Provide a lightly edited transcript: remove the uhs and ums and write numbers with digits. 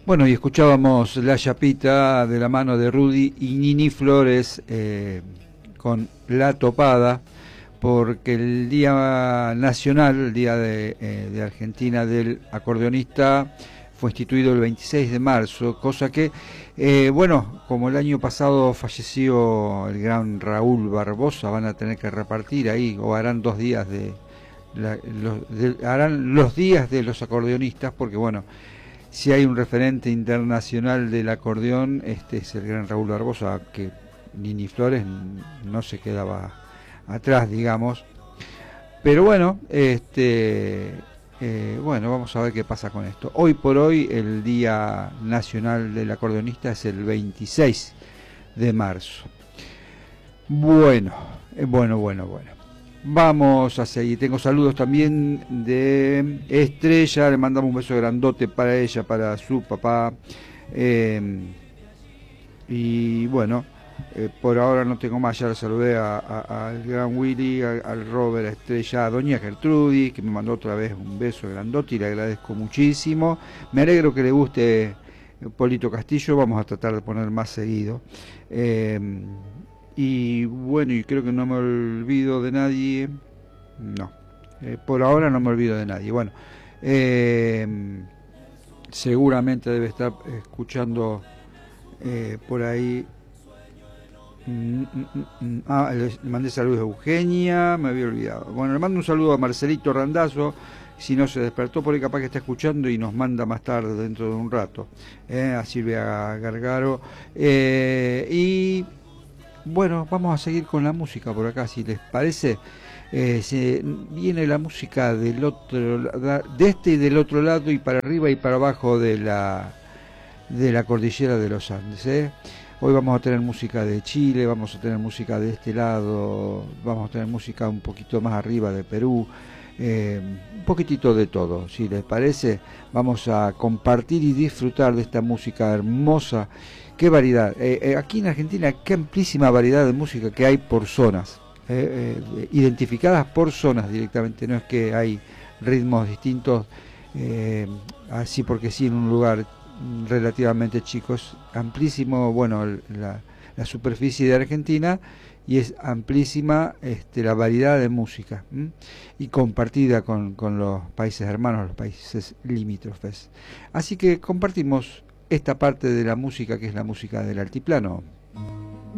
Bueno, y escuchábamos La Chapita de la mano de Rudy y Nini Flores con La Topada, porque el Día Nacional, el Día de Argentina del Acordeonista, fue instituido el 26 de marzo, cosa que, bueno, como el año pasado falleció el gran Raúl Barbosa, van a tener que repartir ahí, o harán 2 días harán los días de los acordeonistas, porque bueno, si hay un referente internacional del acordeón, este es el gran Raúl Barbosa, que Nini Flores no se quedaba atrás, digamos. Pero bueno, bueno, vamos a ver qué pasa con esto. Hoy por hoy el Día Nacional del Acordeonista es el 26 de marzo. Bueno, bueno. Vamos a seguir. Tengo saludos también de Estrella. Le mandamos un beso grandote para ella, para su papá. Y bueno, por ahora no tengo más. Ya le saludé al gran Willy, al Robert, a Estrella, a doña Gertrudis, que me mandó otra vez un beso grandote y le agradezco muchísimo. Me alegro que le guste Polito Castillo. Vamos a tratar de poner más seguido. Y bueno, y creo que no me olvido de nadie. No, por ahora no me olvido de nadie. Bueno, seguramente debe estar escuchando por ahí. Le mandé saludos a Eugenia, me había olvidado. Bueno, le mando un saludo a Marcelito Randazzo, si no se despertó por ahí, capaz que está escuchando y nos manda más tarde, dentro de un rato. A Silvia Gargaro. Y bueno, vamos a seguir con la música por acá, si les parece. Viene la música del otro, de este y del otro lado, y para arriba y para abajo de la cordillera de los Andes. Hoy vamos a tener música de Chile, vamos a tener música de este lado, vamos a tener música un poquito más arriba de Perú, un poquitito de todo. Si les parece, vamos a compartir y disfrutar de esta música hermosa. Qué variedad. Aquí en Argentina, qué amplísima variedad de música que hay por zonas, identificadas por zonas directamente. No es que hay ritmos distintos, así porque sí, en un lugar relativamente chico. Es amplísimo, bueno, la superficie de Argentina, y es amplísima la variedad de música, y compartida con los países hermanos, los países limítrofes. Así que compartimos esta parte de la música, que es la música del altiplano.